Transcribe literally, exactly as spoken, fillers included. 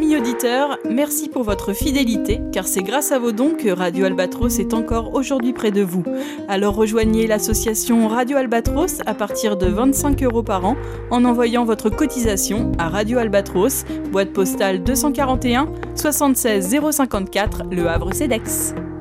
Amis auditeurs, merci pour votre fidélité, car c'est grâce à vos dons que Radio Albatros est encore aujourd'hui près de vous. Alors rejoignez l'association Radio Albatros à partir de vingt-cinq euros par an en envoyant votre cotisation à Radio Albatros, boîte postale deux cent quarante et un soixante-seize zéro cinquante-quatre, Le Havre-Cedex.